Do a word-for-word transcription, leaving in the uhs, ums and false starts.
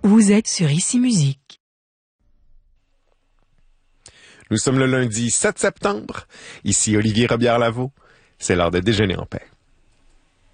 Vous êtes sur Ici Musique. Nous sommes le lundi sept septembre. Ici Olivier Robillard-Lavaux. C'est l'heure de déjeuner en paix.